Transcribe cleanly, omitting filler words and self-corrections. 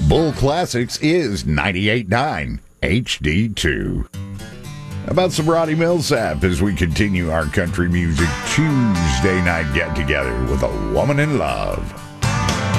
Bull Classics is 98.9 HD2. About some Roddy Millsap as we continue our country music Tuesday night get-together with A Woman in Love.